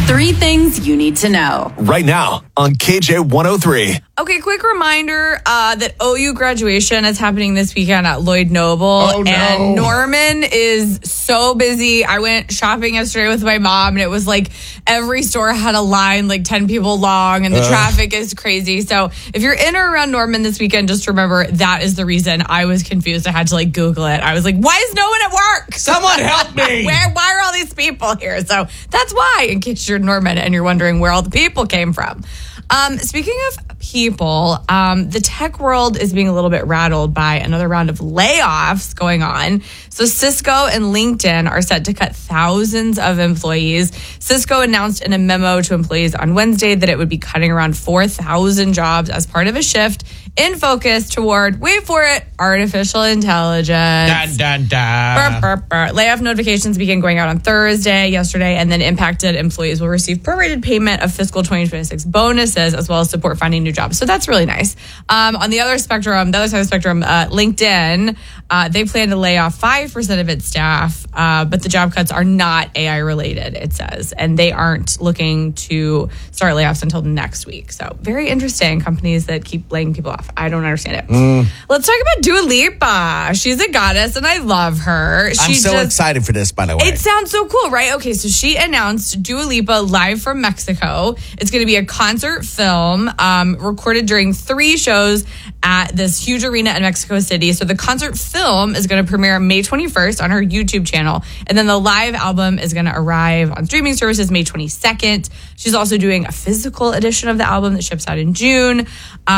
3 things you need to know. Right now on KJ 103. Okay, quick reminder that OU graduation is happening this weekend at Lloyd Noble. Oh, no. And Norman is so busy. I went shopping yesterday with my mom, and it was like every store had a line like 10 people long, and the traffic is crazy. So if you're in or around Norman this weekend, just remember that is the reason. I was confused. I had to like Google it. I was like, why is no one at work? Someone help me. Why are all these people here? So that's why, in case you're in Norman and you're wondering where all the people came from. Speaking of people, the tech world is being a little bit rattled by another round of layoffs going on. So Cisco and LinkedIn are set to cut thousands of employees. Cisco announced in a memo to employees on Wednesday that it would be cutting around 4,000 jobs as part of a shift in focus toward, wait for it, artificial intelligence. Dun, dun, dun. Layoff notifications began going out on Thursday, yesterday, and then impacted employees will receive prorated payment of fiscal 2026 bonuses as well as support finding new jobs. So that's really nice. On the other spectrum, the other side of the spectrum, LinkedIn, they plan to lay off 5% of its staff, but the job cuts are not AI related, it says, and they aren't looking to start layoffs until next week. So very interesting, companies that keep laying people off. I don't understand it. Let's talk about Dua Lipa. She's a goddess, and I love her. I'm so excited for this, by the way. It sounds so cool, right? Okay, so she announced Dua Lipa live from Mexico. It's going to be a concert film recorded during 3 shows at this huge arena in Mexico City. So the concert film is going to premiere May 21st on her YouTube channel. And then the live album is going to arrive on streaming services May 22nd. She's also doing a physical edition of the album that ships out in June.